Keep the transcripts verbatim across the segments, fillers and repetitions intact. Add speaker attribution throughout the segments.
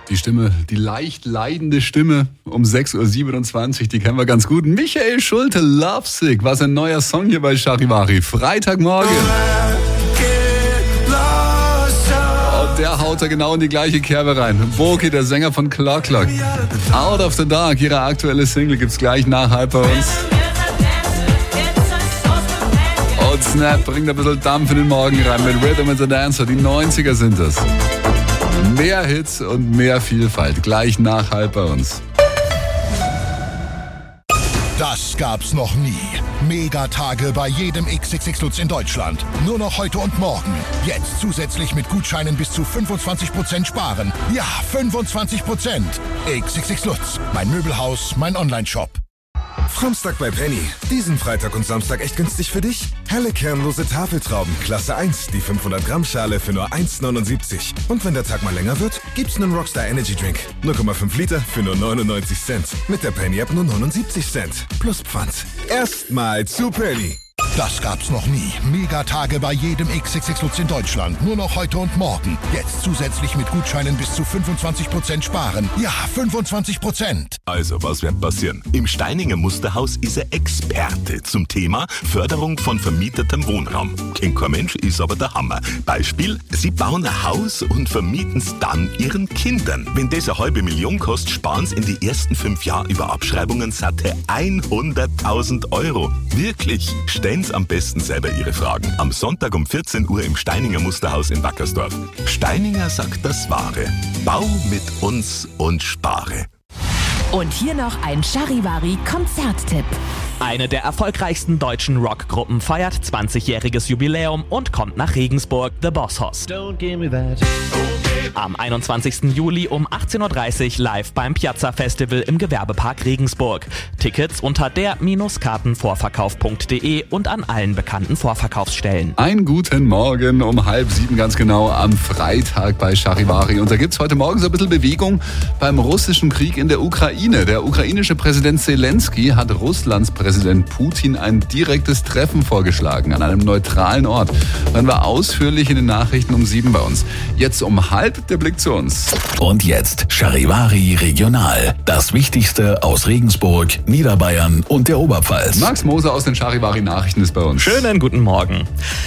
Speaker 1: Die Stimme, die leicht leidende Stimme um sechs Uhr siebenundzwanzig, die kennen wir ganz gut. Michael Schulte, Lovesick, was ein neuer Song hier bei Charivari. Freitagmorgen. Und der haut da genau in die gleiche Kerbe rein. Boki, der Sänger von Clock Clock. Out of the Dark, ihre aktuelle Single, gibt's gleich nach halb bei uns. Und Snap bringt ein bisschen Dampf in den Morgen rein mit Rhythm and the Dancer. Die neunziger sind es. Mehr Hits und mehr Vielfalt. Gleich nach halb bei uns.
Speaker 2: Das gab's noch nie. Megatage bei jedem X X X Lutz in Deutschland. Nur noch heute und morgen. Jetzt zusätzlich mit Gutscheinen bis zu fünfundzwanzig Prozent sparen. Ja, fünfundzwanzig Prozent. X X X Lutz. Mein Möbelhaus, mein Onlineshop.
Speaker 3: Frommstag bei Penny. Diesen Freitag und Samstag echt günstig für dich? Helle kernlose Tafeltrauben, Klasse eins, die fünfhundert Gramm Schale für nur eins neunundsiebzig. Und wenn der Tag mal länger wird, gibt's einen Rockstar Energy Drink. null Komma fünf Liter für nur neunundneunzig Cent. Mit der Penny App nur neunundsiebzig Cent. Plus Pfand. Erstmal zu Penny.
Speaker 2: Das gab's noch nie. Megatage bei jedem X X X Lutz in Deutschland. Nur noch heute und morgen. Jetzt zusätzlich mit Gutscheinen bis zu fünfundzwanzig Prozent sparen. Ja, fünfundzwanzig Prozent.
Speaker 4: Also, was wird passieren? Im Steininger Musterhaus ist er Experte zum Thema Förderung von vermietetem Wohnraum. Kennt kein Mensch, ist aber der Hammer. Beispiel, sie bauen ein Haus und vermieten es dann ihren Kindern. Wenn das eine halbe Million kostet, sparen sie in die ersten fünf Jahre über Abschreibungen satte hunderttausend Euro. Wirklich? Stellen Sie am besten selber Ihre Fragen. Am Sonntag um vierzehn Uhr im Steininger Musterhaus in Wackersdorf. Steininger sagt das Wahre. Bau mit uns und spare.
Speaker 5: Und hier noch ein Charivari-Konzerttipp.
Speaker 6: Eine der erfolgreichsten deutschen Rockgruppen feiert zwanzigjähriges Jubiläum und kommt nach Regensburg, The Boss Hoss.
Speaker 7: Don't give me that.
Speaker 6: Am einundzwanzigsten Juli um achtzehn Uhr dreißig live beim Piazza Festival im Gewerbepark Regensburg. Tickets unter der Kartenvorverkauf punkt de und an allen bekannten Vorverkaufsstellen.
Speaker 1: Einen guten Morgen um halb sieben ganz genau am Freitag bei Charivari. Und da gibt's heute Morgen so ein bisschen Bewegung beim russischen Krieg in der Ukraine. Der ukrainische Präsident Zelensky hat Russlands Präsident Putin ein direktes Treffen vorgeschlagen an einem neutralen Ort. Dann war ausführlich in den Nachrichten um sieben bei uns. Jetzt um halb der Blick zu uns.
Speaker 8: Und jetzt Charivari Regional. Das Wichtigste aus Regensburg, Niederbayern und der Oberpfalz.
Speaker 1: Max Moser aus den Charivari Nachrichten ist bei uns.
Speaker 6: Schönen guten Morgen.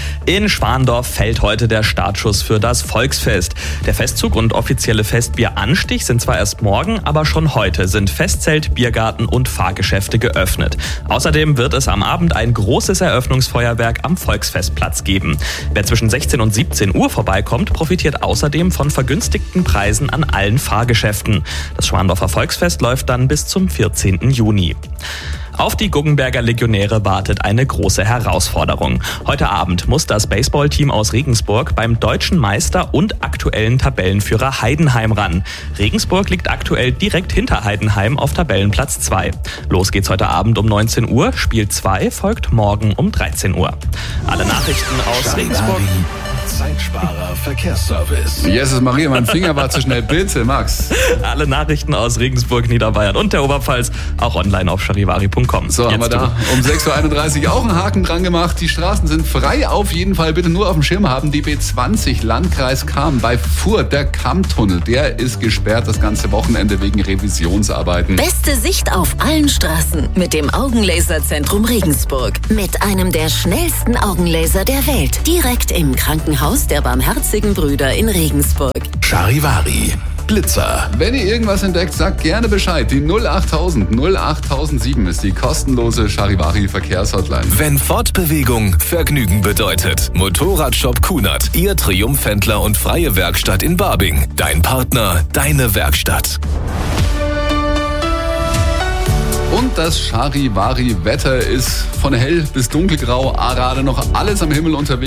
Speaker 6: In Schwandorf fällt heute der Startschuss für das Volksfest. Der Festzug und offizielle Festbieranstich sind zwar erst morgen, aber schon heute sind Festzelt, Biergarten und Fahrgeschäfte geöffnet. Außerdem wird es am Abend ein großes Eröffnungsfeuerwerk am Volksfestplatz geben. Wer zwischen sechzehn und siebzehn Uhr vorbeikommt, profitiert außerdem von vergünstigten Preisen an allen Fahrgeschäften. Das Schwandorfer Volksfest läuft dann bis zum vierzehnten Juni. Auf die Guggenberger Legionäre wartet eine große Herausforderung. Heute Abend muss das Baseballteam aus Regensburg beim deutschen Meister und aktuellen Tabellenführer Heidenheim ran. Regensburg liegt aktuell direkt hinter Heidenheim auf Tabellenplatz zwei. Los geht's heute Abend um neunzehn Uhr, Spiel zwei folgt morgen um dreizehn Uhr. Alle Nachrichten aus Regensburg.
Speaker 8: Zeitsparer Verkehrsservice.
Speaker 1: Jesus Maria, mein Finger war zu schnell. Bitte, Max.
Speaker 6: Alle Nachrichten aus Regensburg, Niederbayern und der Oberpfalz auch online auf charivari punkt com.
Speaker 1: So, haben wir da um sechs Uhr einunddreißig auch einen Haken dran gemacht. Die Straßen sind frei auf jeden Fall. Bitte nur auf dem Schirm haben. Die B zwanzig, Landkreis Cham bei Furth, der Kammtunnel, der ist gesperrt das ganze Wochenende wegen Revisionsarbeiten.
Speaker 5: Beste Sicht auf allen Straßen mit dem Augenlaserzentrum Regensburg. Mit einem der schnellsten Augenlaser der Welt. Direkt im Krankenhaus der Barmherzigen Brüder in Regensburg.
Speaker 8: Charivari. Blitzer.
Speaker 1: Wenn ihr irgendwas entdeckt, sagt gerne Bescheid. Die null achttausend null achttausendsieben ist die kostenlose Charivari Verkehrshotline.
Speaker 9: Wenn Fortbewegung Vergnügen bedeutet. Motorradshop Kunert, Ihr Triumphhändler und freie Werkstatt in Barbing. Dein Partner, deine Werkstatt.
Speaker 1: Und das Charivari-Wetter ist von hell bis dunkelgrau, gerade noch alles am Himmel unterwegs.